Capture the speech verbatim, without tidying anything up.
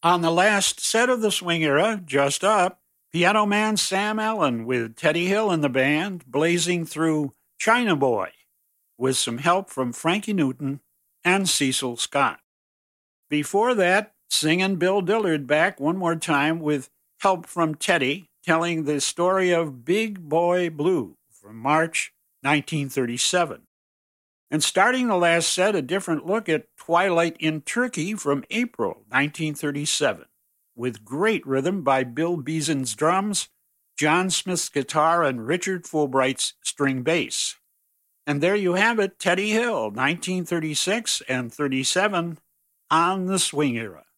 On the last set of the swing era, Just Up, piano man Sam Allen with Teddy Hill in the band, blazing through China Boy, with some help from Frankie Newton and Cecil Scott. Before that, singing Bill Dillard back one more time with help from Teddy, telling the story of Big Boy Blue from March nineteen thirty-seven. And starting the last set, a different look at Twilight in Turkey from April nineteen thirty-seven, with great rhythm by Bill Beasen's drums, John Smith's guitar, and Richard Fulbright's string bass. And there you have it, Teddy Hill, nineteen thirty-six and thirty-seven on the swing era.